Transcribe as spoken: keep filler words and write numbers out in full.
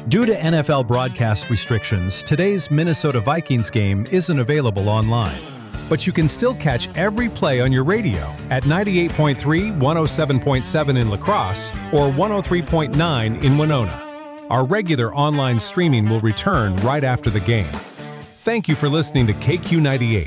Due to N F L broadcast restrictions, today's Minnesota Vikings game isn't available online. But you can still catch every play on your radio at ninety-eight point three, one oh seven point seven in La Crosse or one oh three point nine in Winona. Our regular online streaming will return right after the game. Thank you for listening to K Q ninety-eight.